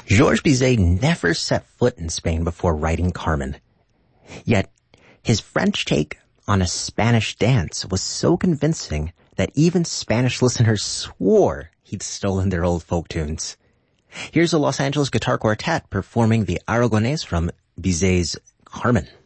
Georges Bizet never set foot in Spain before writing Carmen. Yet, his French take on a Spanish dance was so convincing that even Spanish listeners swore he'd stolen their old folk tunes. Here's a Los Angeles guitar quartet performing the Aragonés from Bizet's Carmen.